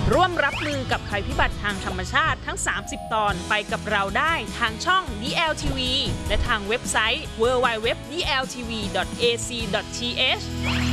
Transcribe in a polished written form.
ร่วมรับมือกับภัยพิบัติทางธรรมชาติทั้ง 30 ตอนไปกับเราได้ทางช่อง DLTV และทางเว็บไซต์ www.dltv.ac.th